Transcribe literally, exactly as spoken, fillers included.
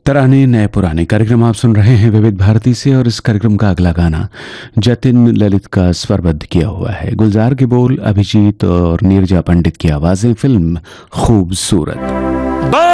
तराने नए पुराने कार्यक्रम आप सुन रहे हैं विविध भारती से। और इस कार्यक्रम का अगला गाना जतिन ललित का स्वरबद्ध किया हुआ है। गुलजार के बोल, अभिजीत और नीरजा पंडित की आवाजें। फिल्म खूबसूरत।